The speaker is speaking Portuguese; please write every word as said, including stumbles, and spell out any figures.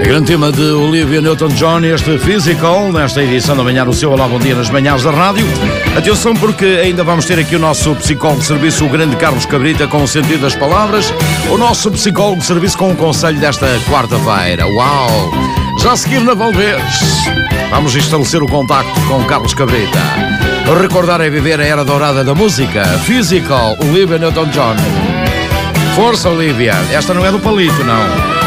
Grande tema de Olivia Newton-John, este Physical, nesta edição da manhã no seu Olá Bom Dia nas manhãs da rádio. Atenção, porque ainda vamos ter aqui o nosso psicólogo de serviço, o grande Carlos Cabrita, com o sentido das palavras. O nosso psicólogo de serviço com o conselho desta quarta-feira. Uau! Já a seguir na Valdez, vamos estabelecer o contacto com o Carlos Cabrita. Recordar é viver a era dourada da música. Physical, Olivia Newton-John. Força, Olivia, esta não é do palito, não.